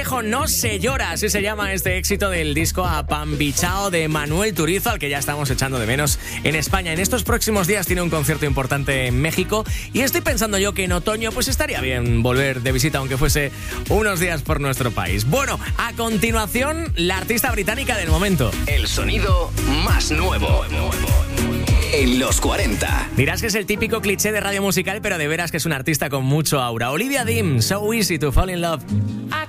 viejo no se llora, así se llama este éxito del disco Apambichao de Manuel Turizo, al que ya estamos echando de menos en España. En estos próximos días tiene un concierto importante en México y estoy pensando yo que en otoño pues estaría bien volver de visita, aunque fuese unos días por nuestro país. Bueno, a continuación, la artista británica del momento. El sonido más nuevo en los 40. Dirás que es el típico cliché de radio musical, pero de veras que es una artista con mucho aura. Olivia Dean, So Easy to Fall in Love. I